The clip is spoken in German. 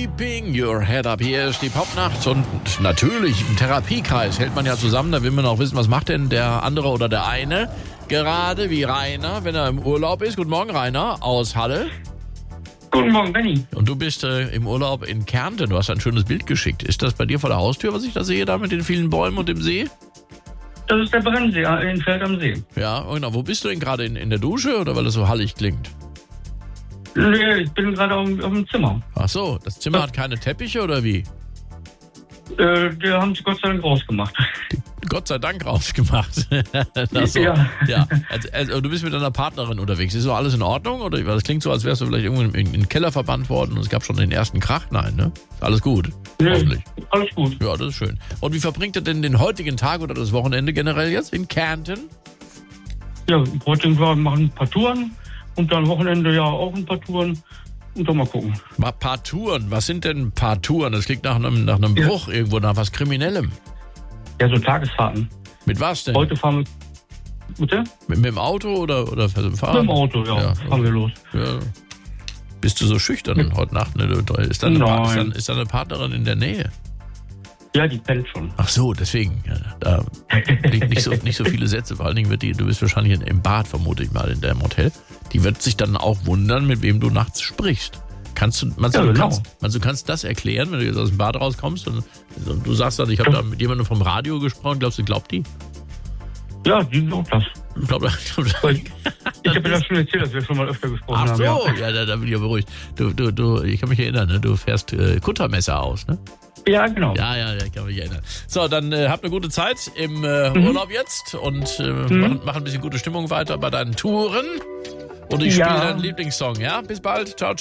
Keeping Your Head Up. Hier ist die Popnacht und natürlich im Therapiekreis hält man ja zusammen. Da will man auch wissen, was macht denn der andere oder der eine gerade wie Rainer, wenn er im Urlaub ist. Guten Morgen, Rainer aus Halle. Guten Morgen, Benni. Und du bist im Urlaub in Kärnten. Du hast ein schönes Bild geschickt. Ist das bei dir vor der Haustür, was ich da sehe, da mit den vielen Bäumen und dem See? Das ist der Brennsee in Feld am See. Ja, genau. Wo bist du denn gerade? In der Dusche oder weil es so hallig klingt? Nee, ich bin gerade auf dem Zimmer. Ach so, das Zimmer hat keine Teppiche oder wie? Die haben sie Gott sei Dank rausgemacht. Gott sei Dank rausgemacht. So. Ja. Also, du bist mit deiner Partnerin unterwegs. Ist so alles in Ordnung? Oder das klingt so, als wärst du vielleicht irgendwo in den Keller verbannt worden und es gab schon den ersten Krach. Nein, ne? Alles gut. Nee, hoffentlich. alles gut. Ja, das ist schön. Und wie verbringt ihr denn den heutigen Tag oder das Wochenende generell jetzt in Kärnten? Ja, heute machen wir ein paar Touren und dann Wochenende ja auch ein paar Touren. Und dann mal gucken. Paar Touren? Was sind denn ein paar Touren? Das klingt nach einem Bruch irgendwo, nach was Kriminellem. Ja, so Tagesfahrten. Mit was denn? Heute fahren wir... Bitte? Mit dem Auto oder mit dem Fahrrad? Mit dem Auto, ja. Fahren wir los. Ja. Bist du so schüchtern heute Nacht? Ne? Ist da eine Partnerin in der Nähe? Ja, die pennt schon. Ach so, deswegen. Ja, da nicht so viele Sätze. Vor allen Dingen du bist wahrscheinlich im Bad, vermute ich mal, in deinem Hotel. Die wird sich dann auch wundern, mit wem du nachts sprichst. Du kannst das erklären, wenn du jetzt aus dem Bad rauskommst und du sagst dann, ich habe da mit jemandem vom Radio gesprochen. Glaubst du, glaubt die? Ja, die glaubt das. Ich habe dir das schon erzählt, dass wir schon mal öfter gesprochen haben. Ach so, ja, da bin ich ja beruhigt. Ich kann mich erinnern, ne? Du fährst Kuttermesser aus, ne? Ja, genau. Ja, ich kann mich erinnern. So, dann habt eine gute Zeit im Urlaub jetzt und mach ein bisschen gute Stimmung weiter bei deinen Touren. Und ich spiele deinen Lieblingssong, ja? Bis bald. Ciao.